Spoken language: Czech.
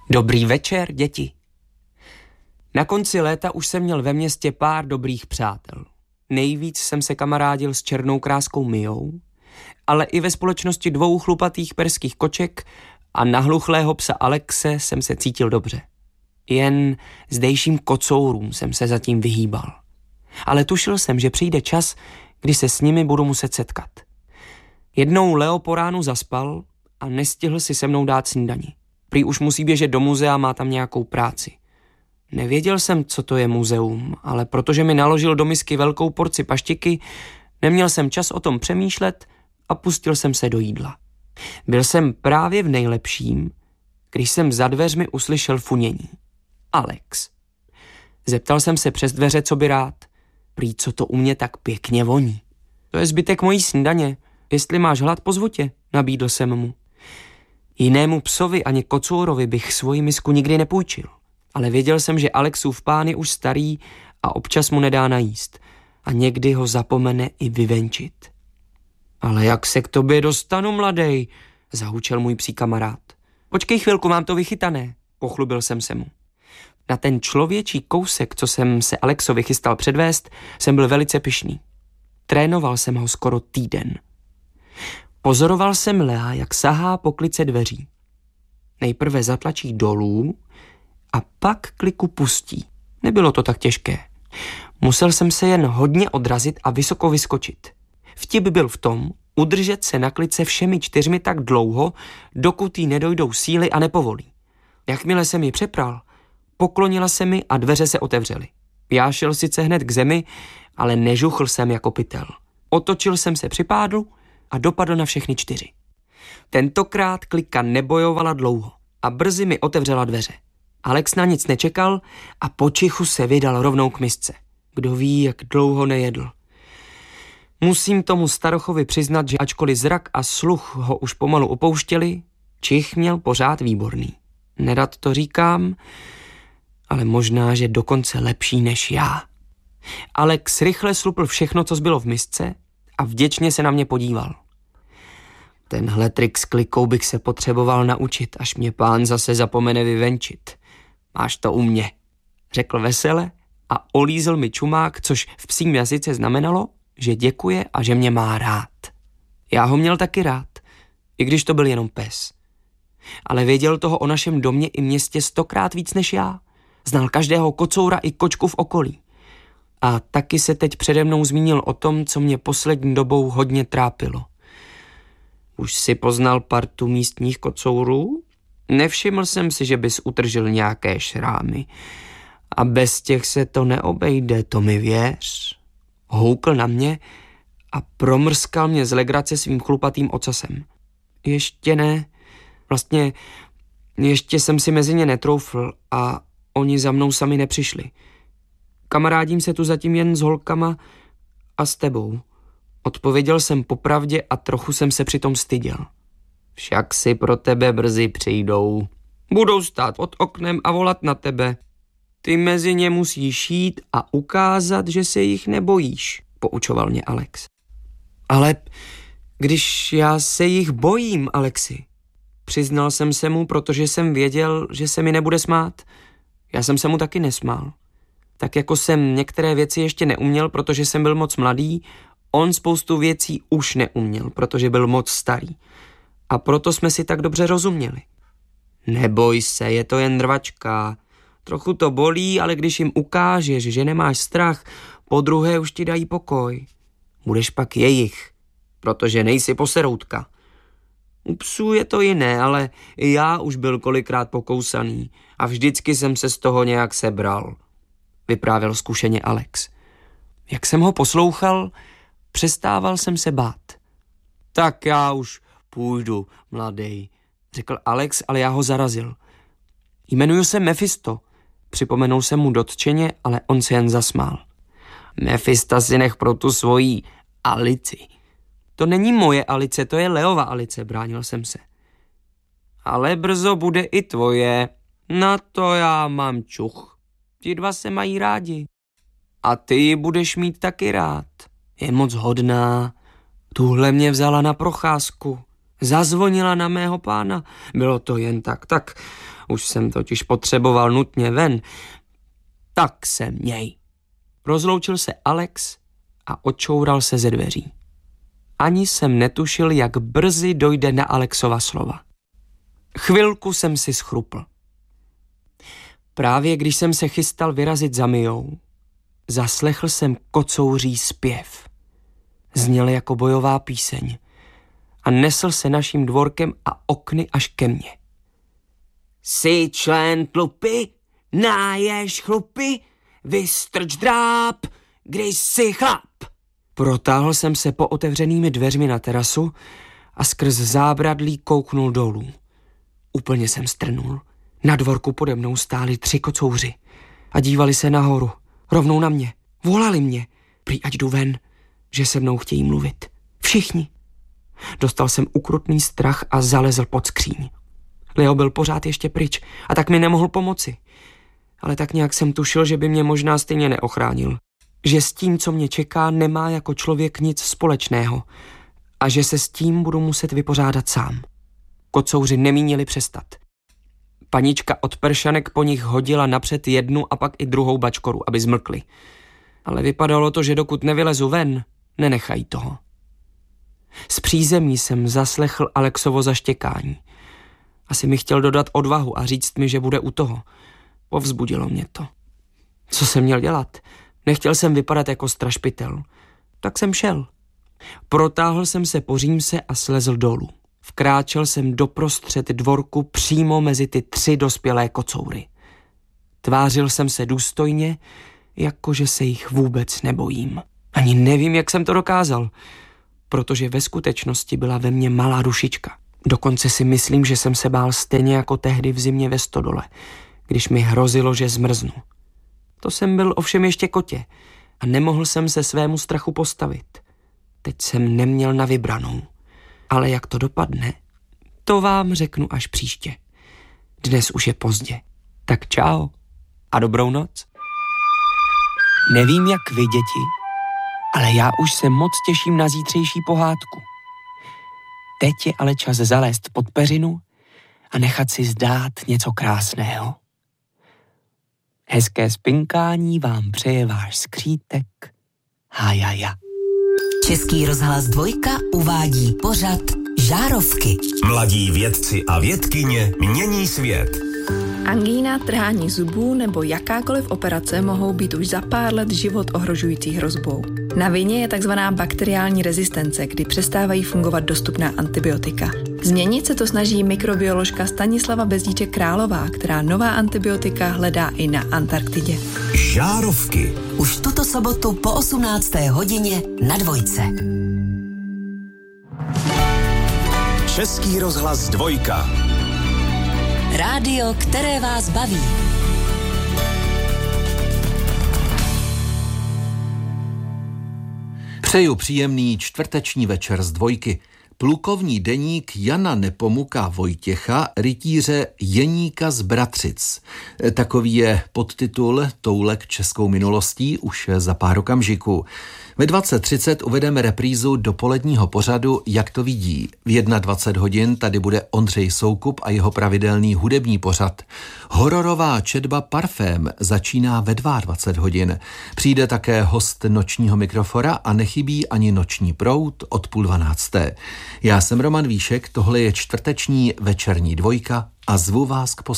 Dobrý večer, děti. Na konci léta už jsem měl ve městě pár dobrých přátel. Nejvíc jsem se kamarádil s černou kráskou Mijou, ale i ve společnosti 2 chlupatých perských koček a nahluchlého psa Alexe jsem se cítil dobře. Jen zdejším kocourům jsem se zatím vyhýbal. Ale tušil jsem, že přijde čas, kdy se s nimi budu muset setkat. Jednou Leo po ránu zaspal a nestihl si se mnou dát snídani. Prý už musí běžet do muzea, má tam nějakou práci. Nevěděl jsem, co to je muzeum, ale protože mi naložil do misky velkou porci paštiky, neměl jsem čas o tom přemýšlet a pustil jsem se do jídla. Byl jsem právě v nejlepším, když jsem za dveřmi uslyšel funění. Alex. Zeptal jsem se přes dveře, co by rád. Prý, co to u mě tak pěkně voní. To je zbytek mojí snídaně. Jestli máš hlad, pozvu tě, nabídl jsem mu. Jinému psovi ani kocourovi bych svoji misku nikdy nepůjčil, ale věděl jsem, že Alexův pán je už starý a občas mu nedá najíst a někdy ho zapomene i vyvenčit. Ale jak se k tobě dostanu, mladej, zahučel můj psí kamarád. Počkej chvilku, mám to vychytané, pochlubil jsem se mu. Na ten člověčí kousek, co jsem se Alexovi chystal předvést, jsem byl velice pyšný. Trénoval jsem ho skoro týden. Pozoroval jsem Lea, jak sahá po klice dveří. Nejprve zatlačí dolů a pak kliku pustí. Nebylo to tak těžké. Musel jsem se jen hodně odrazit a vysoko vyskočit. Vtip byl v tom, udržet se na klice všemi 4 tak dlouho, dokud jí nedojdou síly a nepovolí. Jakmile jsem ji přepral, poklonila se mi a dveře se otevřely. Já šel sice hned k zemi, ale nežuchl jsem jako pytel. Otočil jsem se při pádu a dopadl na všechny 4. Tentokrát klika nebojovala dlouho a brzy mi otevřela dveře. Alex na nic nečekal a počichu se vydal rovnou k misce. Kdo ví, jak dlouho nejedl. Musím tomu starochovi přiznat, že ačkoliv zrak a sluch ho už pomalu opouštěli, čich měl pořád výborný. Nerad to říkám, ale možná, že dokonce lepší než já. Alex rychle slupl všechno, co zbylo v misce a vděčně se na mě podíval. Tenhle trik s klikou bych se potřeboval naučit, až mě pán zase zapomene vyvenčit. Máš to u mě, řekl vesele a olízl mi čumák, což v psím jazyce znamenalo, že děkuje a že mě má rád. Já ho měl taky rád, i když to byl jenom pes. Ale věděl toho o našem domě i městě 100krát víc než já. Znal každého kocoura i kočku v okolí. A taky se teď přede mnou zmínil o tom, co mě poslední dobou hodně trápilo. Už si poznal partu místních kocourů? Nevšiml jsem si, že bys utržil nějaké šrámy. A bez těch se to neobejde, to mi věř. Houkl na mě a promrskal mě z legrace svým chlupatým ocasem. Ještě ne. Vlastně ještě jsem si mezi ně netroufl a oni za mnou sami nepřišli. Kamarádím se tu zatím jen s holkama a s tebou. Odpověděl jsem popravdě a trochu jsem se přitom styděl. Však si pro tebe brzy přijdou. Budou stát pod oknem a volat na tebe. Ty mezi ně musíš jít a ukázat, že se jich nebojíš, poučoval mě Alex. Ale když já se jich bojím, Alexi, přiznal jsem se mu, protože jsem věděl, že se mi nebude smát. Já jsem se mu taky nesmál. Tak jako jsem některé věci ještě neuměl, protože jsem byl moc mladý, on spoustu věcí už neuměl, protože byl moc starý. A proto jsme si tak dobře rozuměli. Neboj se, je to jen rvačka. Trochu to bolí, ale když jim ukážeš, že nemáš strach, podruhé už ti dají pokoj. Budeš pak jejich, protože nejsi poseroutka. U psů je to jiné, ale i já už byl kolikrát pokousaný a vždycky jsem se z toho nějak sebral, vyprávěl zkušeně Alex. Jak jsem ho poslouchal, přestával jsem se bát. Tak já už půjdu, mladej, řekl Alex, ale já ho zarazil. Jmenuji se Mefisto, připomenul jsem mu dotčeně, ale on se jen zasmál. Mefista si nech pro tu svoji Alici. To není moje Alice, to je Leova Alice, bránil jsem se. Ale brzo bude i tvoje. Na to já mám čuch. Ti dva se mají rádi. A ty ji budeš mít taky rád. Je moc hodná. Tuhle mě vzala na procházku. Zazvonila na mého pána. Bylo to jen tak. Už jsem totiž potřeboval nutně ven. Tak se měj. Rozloučil se Alex a odčoural se ze dveří. Ani jsem netušil, jak brzy dojde na Alexova slova. Chvilku jsem si schrupl. Právě když jsem se chystal vyrazit za Mijou, zaslechl jsem kocouří zpěv. Zněl jako bojová píseň a nesl se naším dvorkem a okny až ke mně. Jsi člen tlupy, náješ chlupy, vystrč dráp, když jsi chlap. Protáhl jsem se po otevřenými dveřmi na terasu a skrz zábradlí kouknul dolů. Úplně jsem strnul. Na dvorku pode mnou stáli 3 kocouři a dívali se nahoru, rovnou na mě. Volali mě, prý ať jdu ven, že se mnou chtějí mluvit. Všichni. Dostal jsem ukrutný strach a zalezl pod skříň. Leo byl pořád ještě pryč a tak mi nemohl pomoci. Ale tak nějak jsem tušil, že by mě možná stejně neochránil. Že s tím, co mě čeká, nemá jako člověk nic společného a že se s tím budu muset vypořádat sám. Kocouři nemínili přestat. Panička od pršanek po nich hodila napřed jednu a pak i druhou bačkoru, aby zmlkli. Ale vypadalo to, že dokud nevylezu ven, nenechají toho. Z přízemí jsem zaslechl Alexovo zaštěkání. Asi mi chtěl dodat odvahu a říct mi, že bude u toho. Povzbudilo mě to. Co jsem měl dělat? Nechtěl jsem vypadat jako strašpitel. Tak jsem šel. Protáhl jsem se po římse a slezl dolů. Vkráčel jsem doprostřed dvorku přímo mezi ty 3 dospělé kocoury. Tvářil jsem se důstojně, jakože se jich vůbec nebojím. Ani nevím, jak jsem to dokázal, protože ve skutečnosti byla ve mně malá dušička. Dokonce si myslím, že jsem se bál stejně jako tehdy v zimě ve stodole, když mi hrozilo, že zmrznu. To jsem byl ovšem ještě kotě a nemohl jsem se svému strachu postavit. Teď jsem neměl na vybranou. Ale jak to dopadne, to vám řeknu až příště. Dnes už je pozdě. Tak čau a dobrou noc. Nevím, jak vy, děti, ale já už se moc těším na zítřejší pohádku. Teď je ale čas zalézt pod peřinu a nechat si zdát něco krásného. Hezké spinkání vám přeje váš skřítek Hajaja. Český rozhlas 2 uvádí pořad Žárovky. Mladí vědci a vědkyně mění svět. Angína, trhání zubů nebo jakákoliv operace mohou být už za pár let život ohrožující hrozbou. Na vině je takzvaná bakteriální rezistence, kdy přestávají fungovat dostupná antibiotika. Změnit se to snaží mikrobioložka Stanislava Bezdíček-Králová, která nová antibiotika hledá i na Antarktidě. Žárovky. Už tuto sobotu po 18. hodině na 2. Český rozhlas 2. Rádio, které vás baví. Přeju příjemný čtvrteční večer z 2. Plukovní deník Jana Nepomuka Vojtěcha, rytíře Jeníka z Bratřic. Takový je podtitul Toulek českou minulostí už za pár okamžiků. Ve 20:30 uvedeme reprízu dopoledního pořadu Jak to vidí. V 21 hodin tady bude Ondřej Soukup a jeho pravidelný hudební pořad. Hororová četba Parfém začíná ve 22 hodin. Přijde také host nočního mikrofora a nechybí ani noční proud od 11:30. Já jsem Roman Víšek, tohle je čtvrteční večerní 2 a zvu vás k